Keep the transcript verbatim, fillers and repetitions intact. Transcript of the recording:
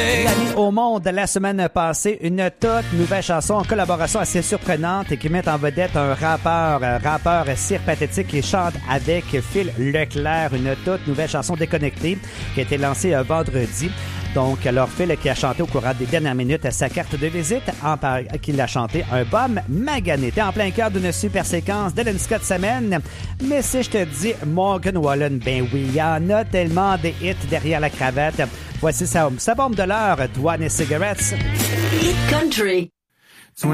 L'année au monde la semaine passée, une toute nouvelle chanson en collaboration assez surprenante et qui met en vedette un rappeur, un rappeur cirque pathétique qui chante avec Phil Leclerc, une toute nouvelle chanson déconnectée qui a été lancée euh, vendredi. Donc, alors Phil qui a chanté au courant des dernières minutes sa carte de visite, en par... qu'il a chanté un bum magané. T'es en plein cœur d'une super séquence d'Ellen Scott semaine. Mais si je te dis Morgan Wallen, ben oui, il y en a tellement des hits derrière la cravate. Voici sa, sa bombe de l'heure, Douane et Cigarettes. Hit Country.